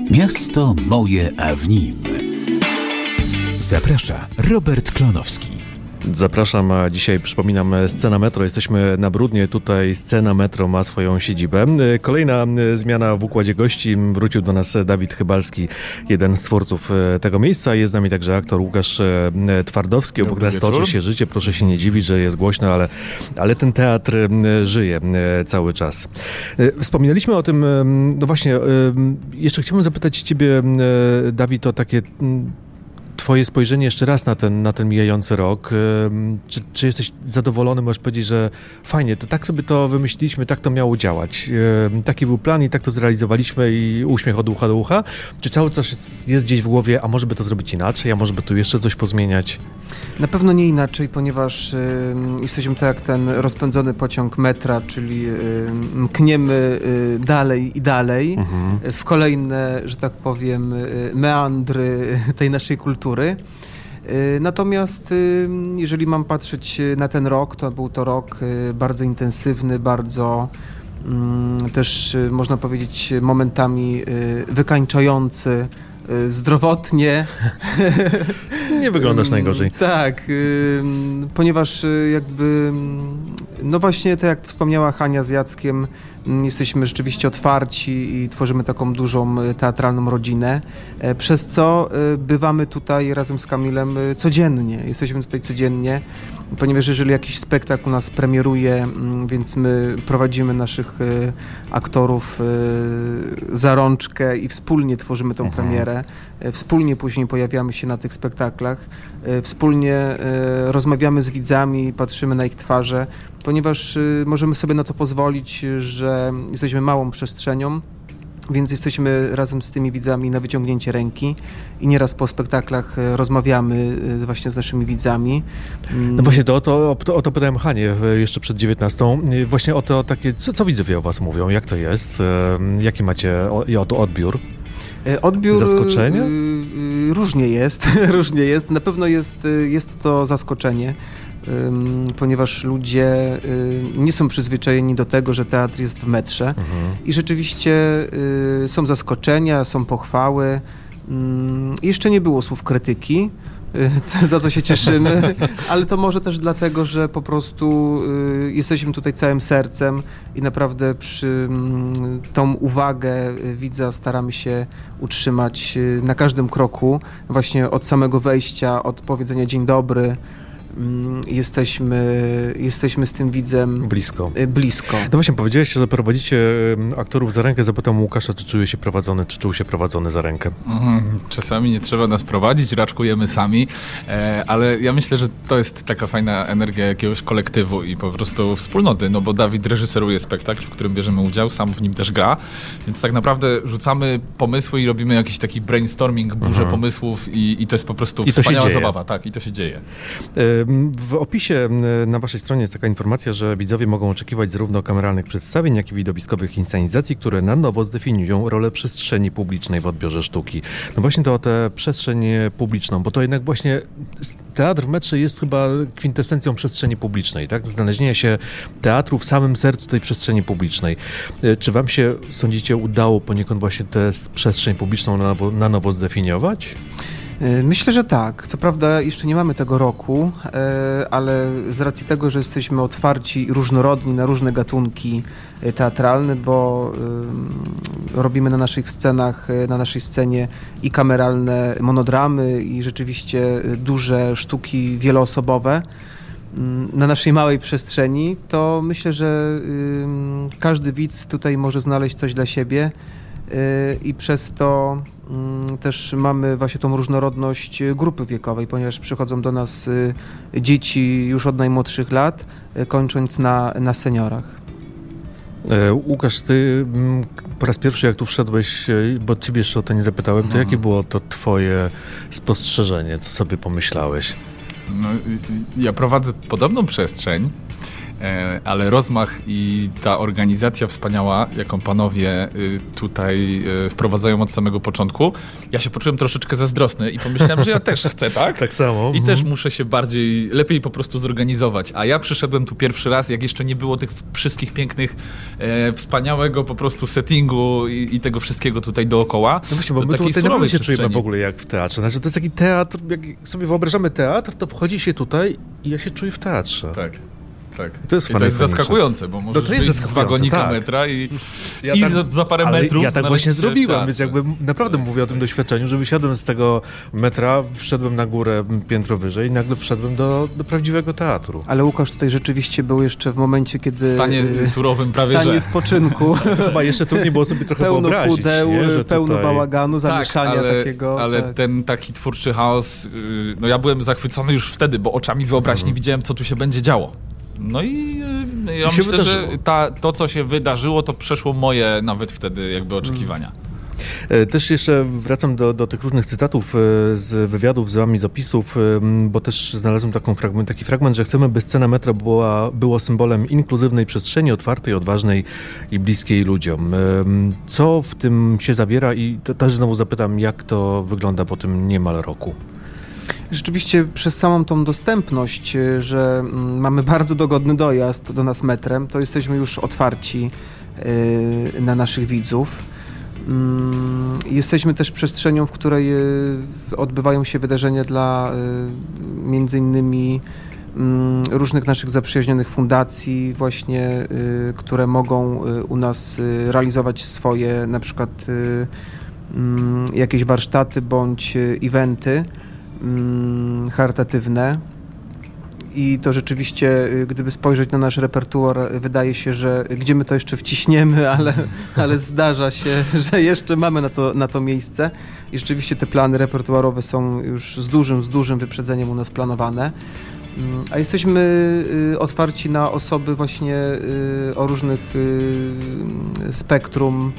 Miasto moje, a w nim. Zaprasza Robert Klonowski. Zapraszam, a dzisiaj przypominam Scena Metro. Jesteśmy na Brudnie, tutaj Scena Metro ma swoją siedzibę. Kolejna zmiana w układzie gości. Wrócił do nas Dawid Chybalski, jeden z twórców tego miejsca. Jest z nami także aktor Łukasz Twardowski. Obok nas toczy się życie. Proszę się nie dziwić, że jest głośno, ale ten teatr żyje cały czas. Wspominaliśmy o tym, no właśnie, jeszcze chciałbym zapytać ciebie, Dawid, o takie twoje spojrzenie jeszcze raz na ten mijający rok. Czy jesteś zadowolony? Możesz powiedzieć, że fajnie, to tak sobie to wymyśliliśmy, tak to miało działać. Taki był plan i tak to zrealizowaliśmy i uśmiech od ucha do ucha. Czy cały czas jest gdzieś w głowie, a może by to zrobić inaczej, a może by tu jeszcze coś pozmieniać? Na pewno nie inaczej, ponieważ jesteśmy tak jak ten rozpędzony pociąg metra, czyli mkniemy dalej i dalej w kolejne, że tak powiem, meandry tej naszej kultury. Natomiast jeżeli mam patrzeć na ten rok, to był to rok bardzo intensywny, bardzo też można powiedzieć momentami wykańczający zdrowotnie. Nie wyglądasz najgorzej. Tak, ponieważ jakby, no właśnie tak jak wspomniała Hania z Jackiem, jesteśmy rzeczywiście otwarci i tworzymy taką dużą teatralną rodzinę, przez co bywamy tutaj razem z Kamilem codziennie. Jesteśmy tutaj codziennie, ponieważ jeżeli jakiś spektakl u nas premieruje, więc my prowadzimy naszych aktorów za rączkę i wspólnie tworzymy tą premierę. Wspólnie później pojawiamy się na tych spektaklach. Wspólnie rozmawiamy z widzami, patrzymy na ich twarze, ponieważ możemy sobie na to pozwolić, że jesteśmy małą przestrzenią, więc jesteśmy razem z tymi widzami na wyciągnięcie ręki i nieraz po spektaklach rozmawiamy właśnie z naszymi widzami. No właśnie, o to pytałem Hanię jeszcze przed 19. Właśnie o to takie, co widzowie o was mówią, jak to jest, jaki macie odbiór? Odbiór zaskoczenie? Różnie jest. Na pewno jest to zaskoczenie, ponieważ ludzie nie są przyzwyczajeni do tego, że teatr jest w metrze i rzeczywiście są zaskoczenia, są pochwały. Jeszcze nie było słów krytyki, za co się cieszymy, ale to może też dlatego, że po prostu jesteśmy tutaj całym sercem i naprawdę tą uwagę widza staramy się utrzymać na każdym kroku, właśnie od samego wejścia, od powiedzenia dzień dobry. Jesteśmy z tym widzem blisko. No właśnie, powiedziałeś, że prowadzicie aktorów za rękę. Zapytam Łukasza, czy czuł się prowadzony za rękę? Czasami nie trzeba nas prowadzić, raczkujemy sami, ale ja myślę, że to jest taka fajna energia jakiegoś kolektywu i po prostu wspólnoty, no bo Dawid reżyseruje spektakl, w którym bierzemy udział, sam w nim też gra, więc tak naprawdę rzucamy pomysły i robimy jakiś taki brainstorming, burzę pomysłów i to jest po prostu wspaniała zabawa. Tak, i to się dzieje. W opisie na waszej stronie jest taka informacja, że widzowie mogą oczekiwać zarówno kameralnych przedstawień, jak i widowiskowych inscenizacji, które na nowo zdefiniują rolę przestrzeni publicznej w odbiorze sztuki. No właśnie to o tę przestrzeń publiczną, bo to jednak właśnie teatr w metrze jest chyba kwintesencją przestrzeni publicznej, tak? Znalezienie się teatru w samym sercu tej przestrzeni publicznej. Czy wam się, sądzicie, udało poniekąd właśnie tę przestrzeń publiczną na nowo zdefiniować? Myślę, że tak. Co prawda jeszcze nie mamy tego roku, ale z racji tego, że jesteśmy otwarci i różnorodni na różne gatunki teatralne, bo robimy na naszych scenach, na naszej scenie i kameralne monodramy i rzeczywiście duże sztuki wieloosobowe na naszej małej przestrzeni, to myślę, że każdy widz tutaj może znaleźć coś dla siebie i przez to też mamy właśnie tą różnorodność grupy wiekowej, ponieważ przychodzą do nas dzieci już od najmłodszych lat, kończąc na seniorach. Łukasz, ty po raz pierwszy jak tu wszedłeś, bo ciebie jeszcze o to nie zapytałem, to jakie było to twoje spostrzeżenie? Co sobie pomyślałeś? No, ja prowadzę podobną przestrzeń ale rozmach i ta organizacja wspaniała, jaką panowie tutaj wprowadzają od samego początku, ja się poczułem troszeczkę zazdrosny i pomyślałem, że ja też chcę, tak? Tak samo. I też muszę się lepiej po prostu zorganizować. A ja przyszedłem tu pierwszy raz, jak jeszcze nie było tych wszystkich pięknych, wspaniałego po prostu settingu i tego wszystkiego tutaj dookoła. No właśnie, bo my tutaj naprawdę się czujemy w ogóle jak w teatrze. Znaczy, to jest taki teatr, jak sobie wyobrażamy teatr, to wchodzi się tutaj i ja się czuję w teatrze. Tak. To jest zaskakujące, bo możesz wyjść z wagonika metra i za parę metrów ja tak właśnie zrobiłem, więc jakby naprawdę tak, mówię o tym doświadczeniu, że wysiadłem z tego metra, wszedłem na górę piętro wyżej i nagle wszedłem do prawdziwego teatru. Ale Łukasz tutaj rzeczywiście był jeszcze w momencie, kiedy... W stanie surowym prawie, w stanie spoczynku. Chyba jeszcze trudniej było sobie trochę pełno wyobrazić. Pudeł, że pełno tutaj... bałaganu, zamieszania takiego. Ale ten taki twórczy chaos, no ja byłem zachwycony już wtedy, bo oczami wyobraźni widziałem, co tu się będzie działo. No i ja myślę, że to, co się wydarzyło, to przeszło moje nawet wtedy jakby oczekiwania. Też jeszcze wracam do tych różnych cytatów z wywiadów z wami, z opisów, bo też znalazłem taki fragment, że chcemy, by scena metra było symbolem inkluzywnej przestrzeni, otwartej, odważnej i bliskiej ludziom. Co w tym się zawiera i też znowu zapytam, jak to wygląda po tym niemal roku? Rzeczywiście przez samą tą dostępność, że mamy bardzo dogodny dojazd do nas metrem, to jesteśmy już otwarci na naszych widzów. Jesteśmy też przestrzenią, w której odbywają się wydarzenia dla między innymi różnych naszych zaprzyjaźnionych fundacji właśnie, które mogą u nas realizować swoje na przykład jakieś warsztaty bądź eventy charytatywne. I to rzeczywiście, gdyby spojrzeć na nasz repertuar, wydaje się, że gdzie my to jeszcze wciśniemy, ale zdarza się, że jeszcze mamy na to miejsce. I rzeczywiście te plany repertuarowe są już z dużym wyprzedzeniem u nas planowane. A jesteśmy otwarci na osoby właśnie o różnych spektrum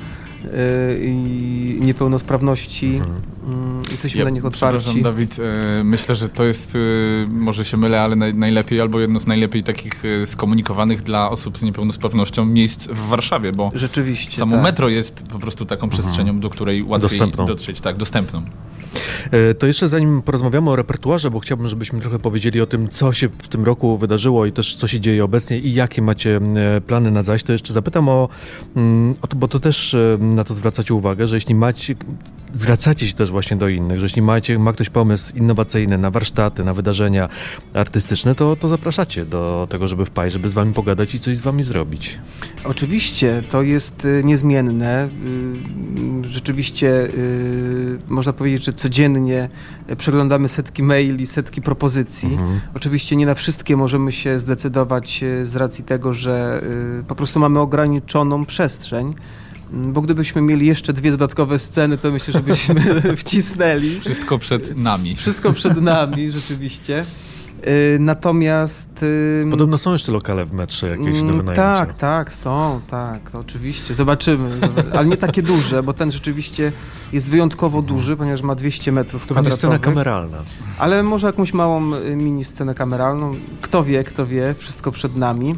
i niepełnosprawności. Jesteśmy na nich otwarci. Przepraszam, Dawid, myślę, że to jest, może się mylę, ale najlepiej albo jedno z najlepiej takich skomunikowanych dla osób z niepełnosprawnością miejsc w Warszawie, bo rzeczywiście samo metro jest po prostu taką przestrzenią, do której łatwiej dotrzeć. Tak, dostępną. To jeszcze zanim porozmawiamy o repertuarze, bo chciałbym, żebyśmy trochę powiedzieli o tym, co się w tym roku wydarzyło i też co się dzieje obecnie i jakie macie plany na zaś, to jeszcze zapytam o to, bo to też na to zwracacie uwagę, że jeśli zwracacie się też właśnie do innych, że jeśli ma ktoś pomysł innowacyjny na warsztaty, na wydarzenia artystyczne, to zapraszacie do tego, żeby wpaść, żeby z wami pogadać i coś z wami zrobić. Oczywiście, to jest niezmienne. Rzeczywiście można powiedzieć, że codziennie przeglądamy setki maili, setki propozycji. Oczywiście nie na wszystkie możemy się zdecydować z racji tego, że po prostu mamy ograniczoną przestrzeń. Bo gdybyśmy mieli jeszcze 2 dodatkowe sceny, to myślę, że byśmy wcisnęli. Wszystko przed nami. Wszystko przed nami, rzeczywiście. Natomiast... Podobno są jeszcze lokale w metrze jakieś do wynajęcia. Tak, są, tak, oczywiście. Zobaczymy. Ale nie takie duże, bo ten rzeczywiście jest wyjątkowo duży, ponieważ ma 200 metrów kwadratowych. To będzie scena kameralna. Ale może jakąś małą mini scenę kameralną. Kto wie, wszystko przed nami.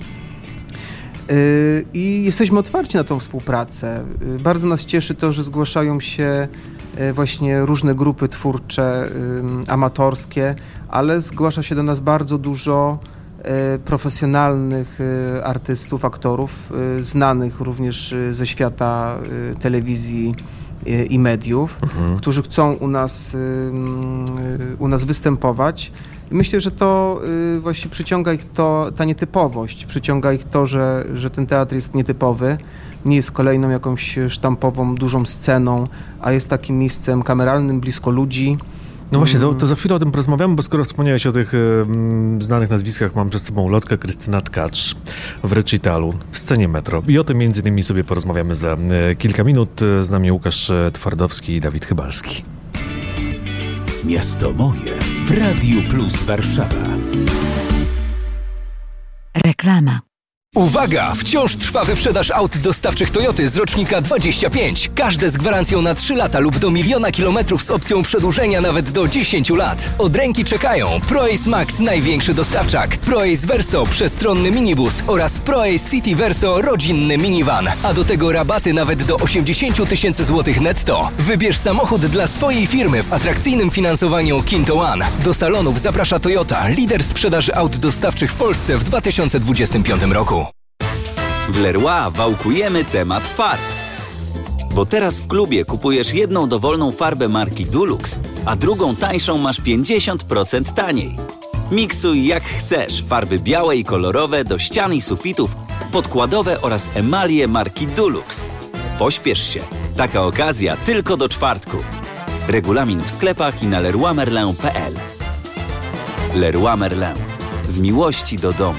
I jesteśmy otwarci na tą współpracę. Bardzo nas cieszy to, że zgłaszają się właśnie różne grupy twórcze, amatorskie, ale zgłasza się do nas bardzo dużo profesjonalnych artystów, aktorów, znanych również ze świata telewizji i mediów, którzy chcą u nas występować. I myślę, że to właśnie przyciąga ich ta nietypowość, przyciąga ich to, że ten teatr jest nietypowy, nie jest kolejną jakąś sztampową, dużą sceną, a jest takim miejscem kameralnym, blisko ludzi. No właśnie, to za chwilę o tym porozmawiamy, bo skoro wspomniałeś o tych znanych nazwiskach, mam przed sobą Lotkę Krystyna Tkacz w recitalu w scenie metro. I o tym między innymi sobie porozmawiamy za kilka minut. Z nami Łukasz Twardowski i Dawid Chybalski. Miasto moje w Radiu Plus Warszawa. Reklama. Uwaga! Wciąż trwa wyprzedaż aut dostawczych Toyoty z rocznika 25. Każde z gwarancją na 3 lata lub do 1 000 000 kilometrów z opcją przedłużenia nawet do 10 lat. Od ręki czekają ProAce Max, największy dostawczak, ProAce Verso, przestronny minibus oraz ProAce City Verso, rodzinny minivan. A do tego rabaty nawet do 80 000 złotych netto. Wybierz samochód dla swojej firmy w atrakcyjnym finansowaniu Kinto One. Do salonów zaprasza Toyota, lider sprzedaży aut dostawczych w Polsce w 2025 roku. W Leroy wałkujemy temat farb. Bo teraz w klubie kupujesz jedną dowolną farbę marki Dulux, a drugą tańszą masz 50% taniej. Miksuj jak chcesz farby białe i kolorowe do ścian i sufitów, podkładowe oraz emalie marki Dulux. Pośpiesz się, taka okazja tylko do czwartku. Regulamin w sklepach i na leroymerlin.pl. Leroy Merlin. Z miłości do domu.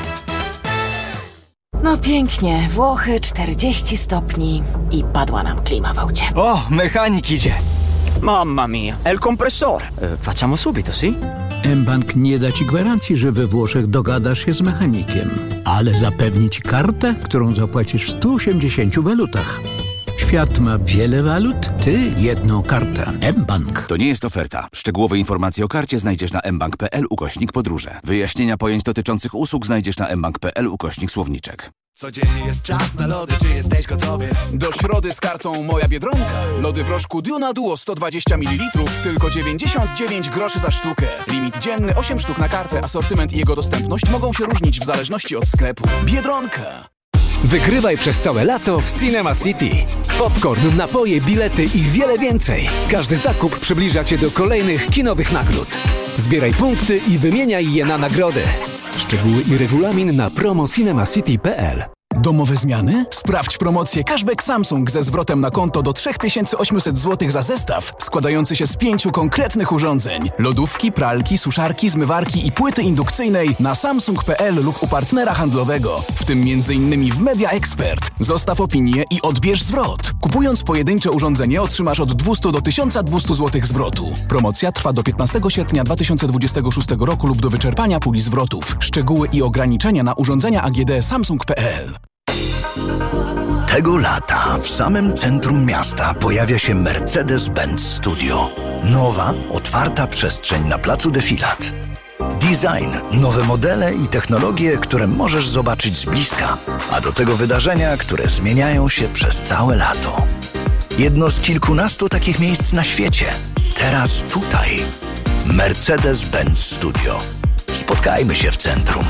No pięknie, Włochy 40 stopni i padła nam klima w aucie. O, mechanik idzie. Mamma mia, è il compressore. Facciamo subito, sì? mBank nie da ci gwarancji, że we Włoszech dogadasz się z mechanikiem, ale zapewni ci kartę, którą zapłacisz w 180 walutach. Świat ma wiele walut, ty jedną kartę. mBank. To nie jest oferta. Szczegółowe informacje o karcie znajdziesz na mbank.pl/podróże. Wyjaśnienia pojęć dotyczących usług znajdziesz na mbank.pl/słowniczek. Codziennie jest czas na lody, czy jesteś gotowy? Do środy z kartą Moja Biedronka. Lody w rożku Duna Duo 120 ml, tylko 99 groszy za sztukę. Limit dzienny 8 sztuk na kartę. Asortyment i jego dostępność mogą się różnić w zależności od sklepu. Biedronka. Wygrywaj przez całe lato w Cinema City. Popcorn, napoje, bilety i wiele więcej. Każdy zakup przybliża cię do kolejnych kinowych nagród. Zbieraj punkty i wymieniaj je na nagrody. Szczegóły i regulamin na promocinemacity.pl. Domowe zmiany? Sprawdź promocję Cashback Samsung ze zwrotem na konto do 3800 zł za zestaw składający się z 5 konkretnych urządzeń. Lodówki, pralki, suszarki, zmywarki i płyty indukcyjnej na samsung.pl lub u partnera handlowego, w tym m.in. w Media Expert. Zostaw opinię i odbierz zwrot. Kupując pojedyncze urządzenie otrzymasz od 200 do 1200 zł zwrotu. Promocja trwa do 15 sierpnia 2026 roku lub do wyczerpania puli zwrotów. Szczegóły i ograniczenia na urządzenia AGD samsung.pl. Tego lata w samym centrum miasta pojawia się Mercedes-Benz Studio. Nowa, otwarta przestrzeń na placu Defilat. Design, nowe modele i technologie, które możesz zobaczyć z bliska, a do tego wydarzenia, które zmieniają się przez całe lato. Jedno z kilkunastu takich miejsc na świecie. Teraz tutaj. Mercedes-Benz Studio. Spotkajmy się w centrum.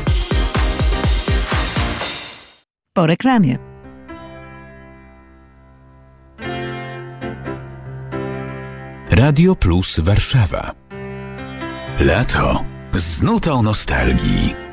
Po reklamie. Radio Plus Warszawa. Lato z nutą nostalgii.